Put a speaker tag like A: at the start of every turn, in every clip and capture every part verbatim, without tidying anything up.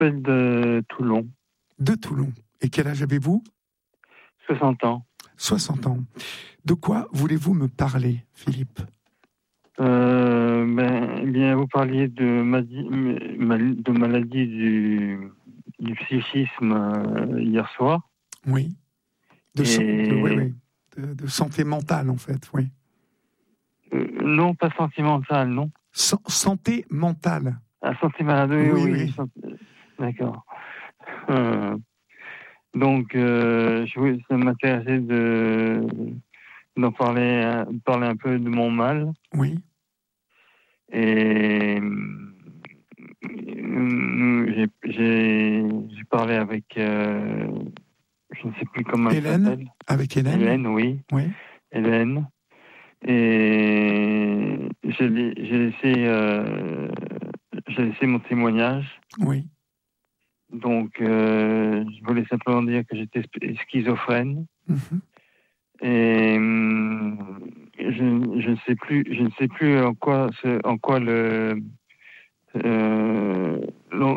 A: j'appelle de Toulon.
B: De Toulon. Et quel âge avez-vous ?
A: soixante ans.
B: soixante ans. De quoi voulez-vous me parler, Philippe ?
A: Euh, ben, eh bien, vous parliez de, madi- de maladie du, du psychisme euh, hier soir.
B: Oui. De,
A: Et...
B: so- de, oui, oui. De, de santé mentale, en fait, oui.
A: Euh, non, pas sentimentale, non.
B: Sa- santé mentale.
A: Ah, santé malade, oui,
B: Oui,
A: oui.
B: oui.
A: Santé... D'accord. Euh, donc, euh, je voulais, ça m'intéressait de, d'en parler, euh, parler un peu de mon mal.
B: Oui.
A: Et euh, j'ai, j'ai, j'ai parlé avec, euh, je ne sais plus comment elle
B: Hélène,
A: s'appelle.
B: avec Hélène.
A: Hélène, oui.
B: Oui.
A: Hélène. Et j'ai, j'ai laissé, euh, j'ai laissé mon témoignage.
B: Oui.
A: Donc, euh, je voulais simplement dire que j'étais schizophrène.
B: Mm-hmm.
A: Et euh, je, je ne sais plus, je ne sais plus en quoi, ce, en quoi le, euh, l'on,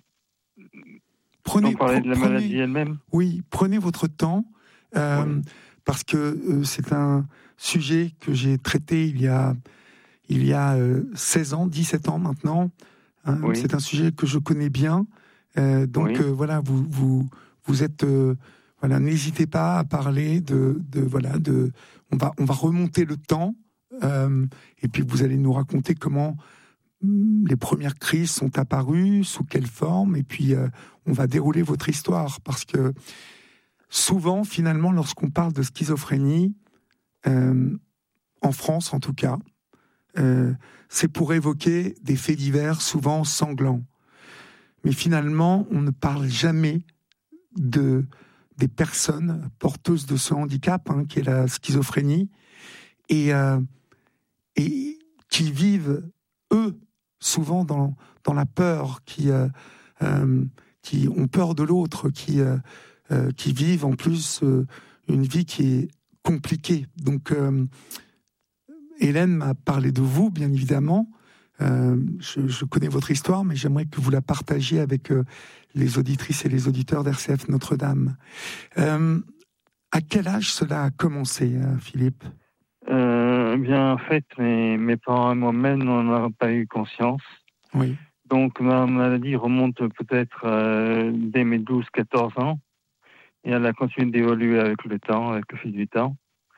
B: Prenez,
A: on parlait de la
B: prenez,
A: maladie elle-même.
B: Oui, prenez votre temps, euh,
A: Oui.
B: parce que euh, c'est un sujet que j'ai traité il y a, il y a euh, seize ans, dix-sept ans maintenant. Hein,
A: Oui.
B: C'est un sujet que je connais bien. Euh, donc
A: Oui.
B: euh, voilà, vous, vous, vous êtes... Euh, voilà, n'hésitez pas à parler de... de, voilà, de on, va, on va remonter le temps, euh, et puis vous allez nous raconter comment les premières crises sont apparues, sous quelle forme, et puis euh, on va dérouler votre histoire, parce que souvent, finalement, lorsqu'on parle de schizophrénie, euh, en France en tout cas, euh, c'est pour évoquer des faits divers, souvent sanglants. Mais finalement, on ne parle jamais de, des personnes porteuses de ce handicap, hein, qui est la schizophrénie, et, euh, et qui vivent, eux, souvent dans, dans la peur, qui, euh, euh, qui ont peur de l'autre, qui, euh, euh, qui vivent en plus euh, une vie qui est compliquée. Donc, euh, Hélène m'a parlé de vous, bien évidemment. Euh, je, je connais votre histoire, mais j'aimerais que vous la partagiez avec euh, les auditrices et les auditeurs d'R C F Notre-Dame. Euh, à quel âge cela a commencé, euh, Philippe ?
A: Euh, bien, en fait, mes, mes parents et moi-même n'en avons pas eu conscience.
B: Oui.
A: Donc, ma maladie remonte peut-être euh, dès mes douze quatorze ans. Et elle a continué d'évoluer avec le temps, avec le fil du temps.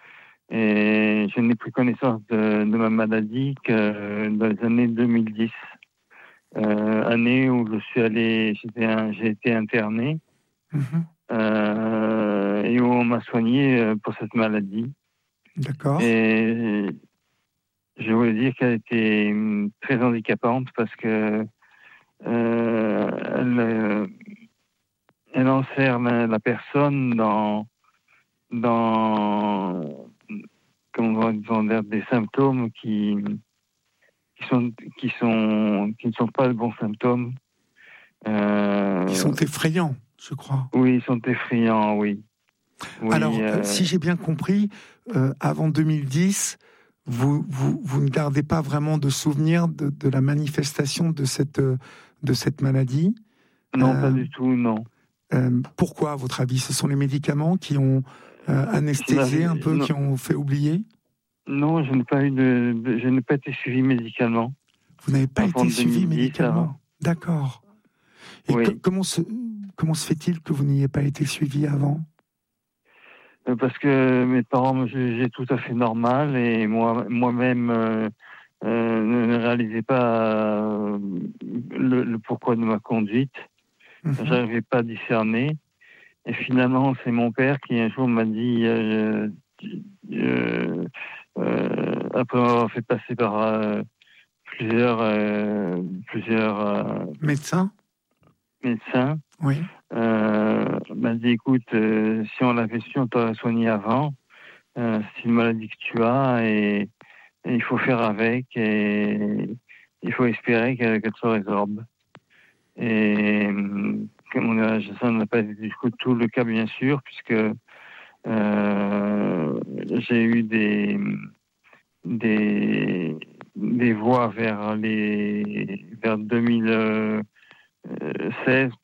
A: Et je n'ai pris connaissance de, de ma maladie que dans les années deux mille dix. Euh, année où je suis allé, j'étais un, j'ai été interné.
B: Mm-hmm.
A: Euh, et où on m'a soigné pour cette maladie.
B: D'accord.
A: Et je voulais dire qu'elle était très handicapante parce que euh, elle, euh, elle enferme la personne dans, dans comment dire, des symptômes qui, qui, sont, qui, sont, qui ne sont pas de bons symptômes. Euh,
B: Qui sont effrayants, je crois.
A: Oui, ils sont effrayants, oui. oui
B: Alors,
A: euh...
B: si j'ai bien compris, euh, avant deux mille dix, vous, vous, vous ne gardez pas vraiment de souvenir de, de la manifestation de cette, de cette maladie ?
A: Non,
B: euh,
A: pas du tout, non.
B: Euh, pourquoi, à votre avis ? Ce sont les médicaments qui ont euh, anesthésié un peu,
A: non.
B: qui ont fait oublier ?
A: Non, je n'ai pas eu de, de je n'ai pas été suivi médicalement.
B: Vous n'avez pas été suivi médicalement ?
A: avant.
B: D'accord. Et
A: oui.
B: co- comment se comment se fait-il que vous n'ayez pas été suivi avant ?
A: Parce que mes parents me jugeaient tout à fait normal et moi moi-même euh, euh, ne réalisais pas euh, le, le pourquoi de ma conduite. Mm-hmm. J'arrivais pas à discerner. Et finalement, c'est mon père qui un jour m'a dit, euh, euh, euh, après avoir fait passer par euh, plusieurs euh, plusieurs euh,
B: médecins,
A: médecins,
B: oui,
A: euh, m'a dit écoute, euh, si on l'avait su, on t'aurait soigné avant. Euh, c'est une maladie que tu as et, et il faut faire avec et il faut espérer qu'elle, qu'elle se résorbe. Et comme on ça n'a pas été du coup tout le cas bien sûr puisque euh, j'ai eu des des des voies vers les vers deux mille euh, seize